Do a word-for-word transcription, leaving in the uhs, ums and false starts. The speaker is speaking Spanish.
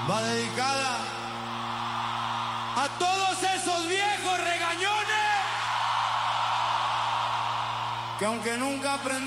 Va dedicada a todos esos viejos regañones que aunque nunca aprendí